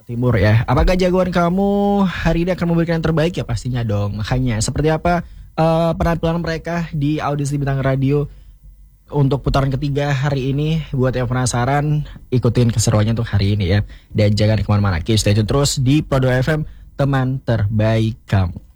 Timur ya. Apakah jagoan kamu hari ini akan memberikan yang terbaik ya pastinya dong. Makanya seperti apa penampilan mereka di audisi Bintang Radio untuk putaran ketiga hari ini. Buat yang penasaran, ikutin keseruannya untuk hari ini ya. Dan jangan kemana-mana, stay tune terus di Pro 2 FM, teman terbaik kamu.